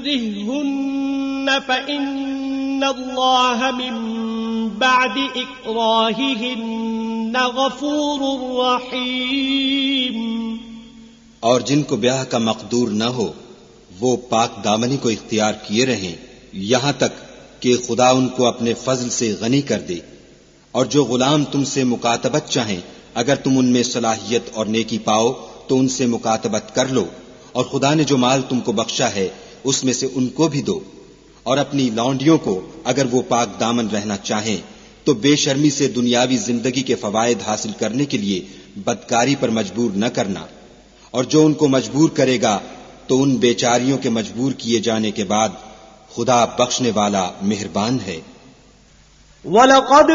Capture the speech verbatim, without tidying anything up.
इक्रिहुन्न फ़इन्नल्लाह मिन बअदि इक्राहिहिन्न गफूरुर रहीम। और जिनको ब्याह का मकदूर न हो वो पाक दामनी को इख्तियार किए रहें यहां तक कि खुदा उनको अपने फजल से गनी कर दे। और जो गुलाम तुमसे मुकातबत चाहें अगर तुम उनमें सलाहियत और नेकी पाओ तो उनसे मुकातबत कर लो, और खुदा ने जो माल तुमको बख्शा है उसमें से उनको भी दो। और अपनी लौंडियों को अगर वो पाक दामन रहना चाहें तो बेशर्मी से दुनियावी जिंदगी के फवायद हासिल करने के लिए बदकारी पर मजबूर न करना। और जो उनको मजबूर करेगा तो उन बेचारियों के मजबूर किए जाने के बाद खुदा बख्शने वाला मेहरबान है।